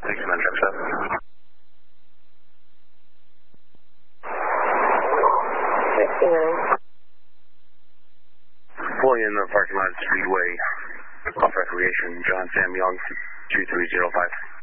Thanks, man. Traffic stop. Pulling in the parking lot at Speedway, off Recreation, John Sam Young, 2305.